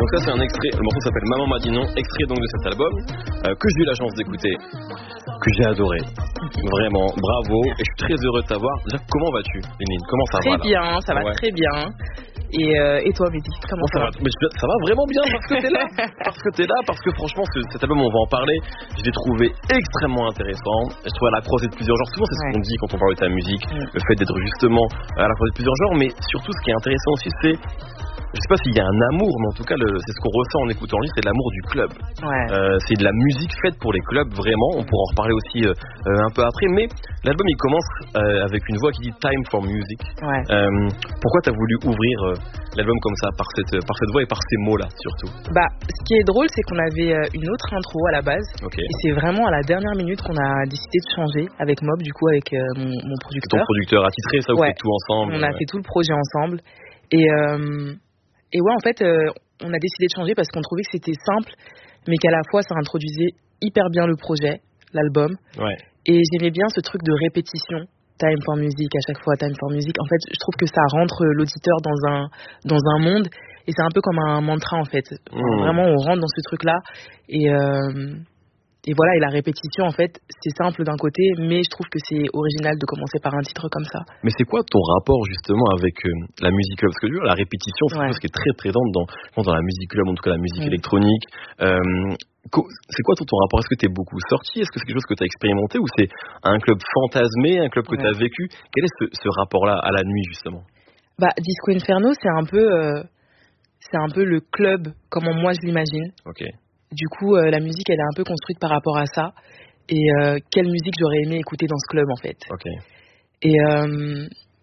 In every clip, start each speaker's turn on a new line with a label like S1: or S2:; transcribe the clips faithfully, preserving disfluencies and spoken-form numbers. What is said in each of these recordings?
S1: Donc ça c'est un extrait, le morceau s'appelle Maman m'a dit non, extrait donc de cet album euh, que j'ai eu la chance d'écouter, que j'ai adoré. Vraiment, bravo, et je suis très heureux de t'avoir. Déjà, comment vas-tu, Lénine? Comment ça
S2: très
S1: va?
S2: Très bien, ça va
S1: ouais.
S2: très bien. Et, euh, et toi, Mehdi, comment bon, ça, ça va, va
S1: mais je, ça va vraiment bien parce que t'es là. Parce que t'es là, parce que franchement, ce, cet album, on va en parler. Je l'ai trouvé extrêmement intéressant. Je trouve à la croisée de plusieurs genres. Souvent, c'est ouais. ce qu'on dit quand on parle de ta musique, mmh. le fait d'être justement à la croisée de plusieurs genres. Mais surtout, ce qui est intéressant aussi, c'est, je sais pas s'il y a un amour, mais en tout cas, le, c'est ce qu'on ressent en écoutant lui, c'est de l'amour du club.
S2: Ouais.
S1: Euh, c'est de la musique faite pour les clubs, vraiment. On pourra en reparler aussi euh, un peu après. Mais l'album, il commence euh, avec une voix qui dit Time for Music.
S2: Ouais.
S1: Euh, pourquoi t'as voulu ouvrir euh, l'album comme ça, par cette, par cette voix et par ces mots-là, surtout?
S2: Bah, ce qui est drôle, c'est qu'on avait une autre intro à la base.
S1: Okay.
S2: Et c'est vraiment à la dernière minute qu'on a décidé de changer avec Mob, du coup, avec euh, mon, mon producteur.
S1: Ton producteur attitré, ça, vous
S2: ouais.
S1: faites tout ensemble?
S2: On a ouais. fait tout le projet ensemble. Et... Euh, Et ouais, en fait, euh, on a décidé de changer parce qu'on trouvait que c'était simple, mais qu'à la fois, ça introduisait hyper bien le projet, l'album.
S1: Ouais.
S2: Et j'aimais bien ce truc de répétition, Time for Music, à chaque fois, Time for Music. En fait, je trouve que ça rentre l'auditeur dans un, dans un monde, et c'est un peu comme un mantra, en fait. Enfin, mmh. Vraiment, on rentre dans ce truc-là, et... Euh, Et voilà, et la répétition, en fait, c'est simple d'un côté, mais je trouve que c'est original de commencer par un titre comme ça.
S1: Mais c'est quoi ton rapport, justement, avec euh, la musique club? Parce que la répétition, c'est ouais. quelque chose qui est très présente dans, dans la musique club, en tout cas la musique mmh. électronique. Euh, c'est quoi ton, ton rapport? Est-ce que tu es beaucoup sorti? Est-ce que c'est quelque chose que tu as expérimenté? Ou c'est un club fantasmé, un club que ouais. tu as vécu? Quel est ce, ce rapport-là à la nuit, justement?
S2: Bah, Disco Inferno, c'est un peu, euh, c'est un peu le club, comment moi je l'imagine.
S1: Ok.
S2: Du coup, euh, la musique, elle est un peu construite par rapport à ça. Et euh, quelle musique j'aurais aimé écouter dans ce club, en fait.
S1: Okay.
S2: Et, euh,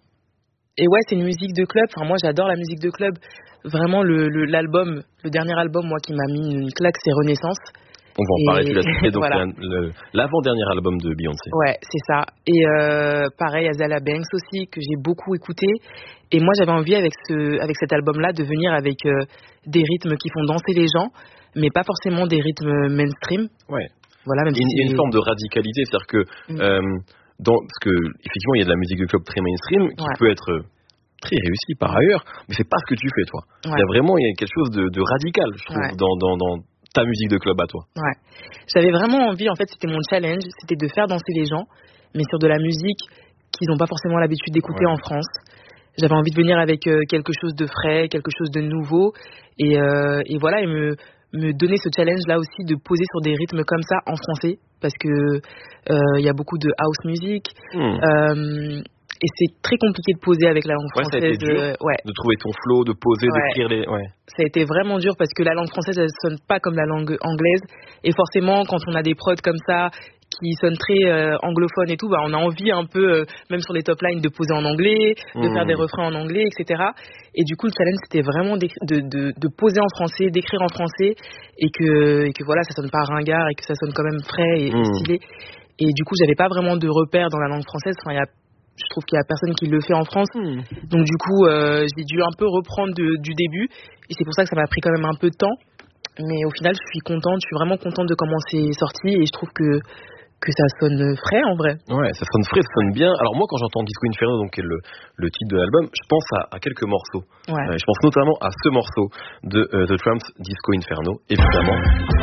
S2: et ouais, c'est une musique de club. Enfin, moi, j'adore la musique de club. Vraiment, le, le, l'album, le dernier album, moi, qui m'a mis une claque, c'est Renaissance.
S1: On va en et... parler, tu l'as cité, donc
S2: voilà.
S1: le, l'avant-dernier album de Beyoncé.
S2: Ouais, c'est ça. Et euh, pareil, Azalia Banks aussi, que j'ai beaucoup écouté. Et moi, j'avais envie, avec, ce, avec cet album-là, de venir avec euh, des rythmes qui font danser les gens, mais pas forcément des rythmes mainstream.
S1: Ouais.
S2: Voilà, même
S1: il y a
S2: si
S1: une, une forme de radicalité, c'est-à-dire que, mm. euh, dans, parce que, effectivement, il y a de la musique de club très mainstream, qui ouais. peut être très réussie par ailleurs, mais c'est pas ce que tu fais, toi. Ouais. Il y a vraiment, il y a quelque chose de, de radical, je trouve, ouais. dans, dans, dans ta musique de club à toi.
S2: Ouais. J'avais vraiment envie, en fait, c'était mon challenge, c'était de faire danser les gens, mais sur de la musique qu'ils n'ont pas forcément l'habitude d'écouter ouais. en France. J'avais envie de venir avec euh, quelque chose de frais, quelque chose de nouveau, et, euh, et voilà, et me, me donner ce challenge-là aussi de poser sur des rythmes comme ça en français, parce que il euh, y a beaucoup de house music, mmh. euh, et c'est très compliqué de poser avec la langue française.
S1: Ouais, ça a été dur
S2: euh, ouais.
S1: de trouver ton flow, de poser,
S2: ouais.
S1: d'écrire les... Ouais.
S2: Ça a été vraiment dur parce que la langue française, elle sonne pas comme la langue anglaise, et forcément, quand on a des prods comme ça, qui sonnent très euh, anglophones et tout, bah, on a envie un peu, euh, même sur les top lines, de poser en anglais, de mmh. faire des refrains en anglais, et cetera. Et du coup, le challenge, c'était vraiment de, de, de poser en français, d'écrire en français, et que, et que voilà, ça sonne pas ringard, et que ça sonne quand même frais et, mmh. et stylé. Et du coup, j'avais pas vraiment de repères dans la langue française. Enfin, y a, je trouve qu'il y a personne qui le fait en France. Mmh. Donc du coup, euh, j'ai dû un peu reprendre de, du début, et c'est pour ça que ça m'a pris quand même un peu de temps. Mais au final, je suis contente, je suis vraiment contente de comment c'est sorti, et je trouve que que ça sonne frais en vrai.
S1: Ouais, ça sonne frais, ça sonne bien. Alors moi, quand j'entends Disco Inferno, donc qui est le, le titre de l'album, je pense à, à quelques morceaux.
S2: Ouais.
S1: Euh, je pense notamment à ce morceau de euh, The Tramps, Disco Inferno, évidemment.